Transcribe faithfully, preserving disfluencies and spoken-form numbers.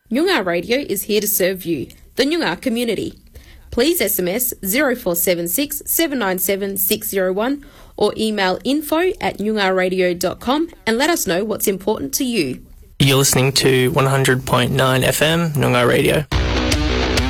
Noongar Radio is here to serve you, the Noongar community. Please S M S zero four seven six, seven nine seven, six zero one or email info at noongar radio dot com and let us know what's important to you. You're listening to one hundred point nine F M Noongar Radio.